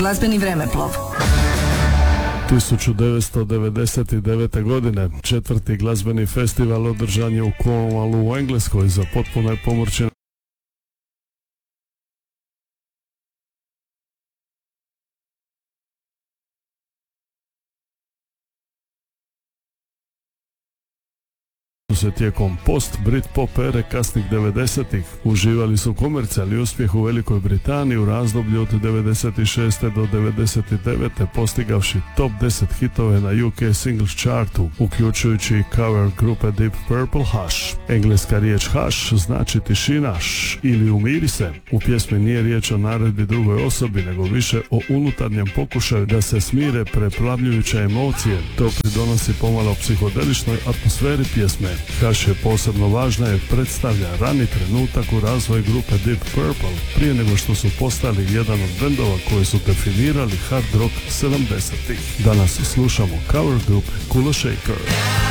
glazbeni vremeplov. 1999. godine četvrti glazbeni festival održan je u Cornwallu u Engleskoj za potpuno pomorčine. Se tijekom post-Britpop ere kasnih 90-ih uživali su komercijalni uspjeh u Velikoj Britaniji u razdoblju od 96. do 99. postigavši top 10 hitove na UK Singles Chartu, uključujući i cover grupe Deep Purple Hush. Engleska riječ hush znači tišina ili umiri se. U pjesmi nije riječ o naredbi drugoj osobi, nego više o unutarnjem pokušaju da se smire preplavljujuće emocije. To pridonosi pomalo psihodeličnoj atmosferi pjesme. Hush je posebno važna jer predstavlja rani trenutak u razvoju grupe Deep Purple, prije nego što su postali jedan od bendova koji su definirali hard rock 70-ih. Danas slušamo cover grupe Kula Shaker.